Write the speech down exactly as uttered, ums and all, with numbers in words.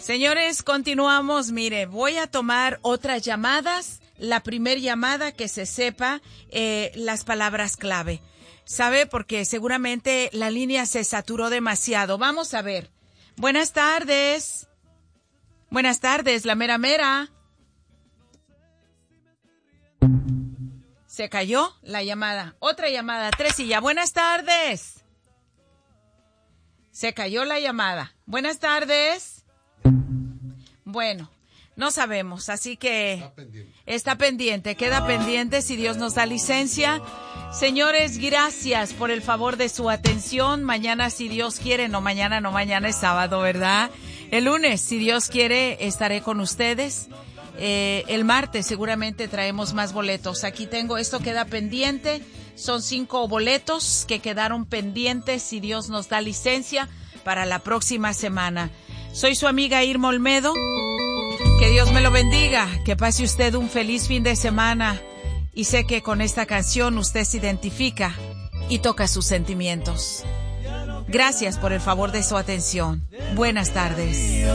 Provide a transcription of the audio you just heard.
Señores, continuamos. Mire, voy a tomar otras llamadas. La primer llamada que se sepa eh, las palabras clave. ¿Sabe? Porque seguramente la línea se saturó demasiado. Vamos a ver. Buenas tardes. Buenas tardes, la mera mera. Se cayó la llamada. Otra llamada, tres y ya. Buenas tardes. Se cayó la llamada. Buenas tardes. Bueno, no sabemos, así que está pendiente. está pendiente, queda pendiente si Dios nos da licencia. Señores, gracias por el favor de su atención. Mañana, si Dios quiere, no mañana, no mañana es sábado, ¿verdad? El lunes, si Dios quiere, estaré con ustedes. Eh, el martes seguramente traemos más boletos. Aquí tengo, esto queda pendiente. Son cinco boletos que quedaron pendientes, si Dios nos da licencia, para la próxima semana. Soy su amiga Irma Olmedo. Que Dios me lo bendiga. Que pase usted un feliz fin de semana. Y sé que con esta canción usted se identifica y toca sus sentimientos. Gracias por el favor de su atención. Buenas tardes.